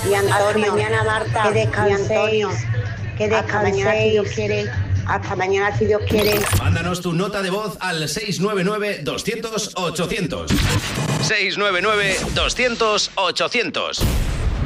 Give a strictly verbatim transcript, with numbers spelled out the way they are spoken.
Y Antonio, hasta mañana, Marta. Que descanséis. Y Antonio, Que hasta mañana, si Dios descanséis. quiere. Hasta mañana, si Dios quiere. Mándanos tu nota de voz al seis nueve nueve, doscientos, ochocientos. seis nueve nueve, doscientos, ochocientos.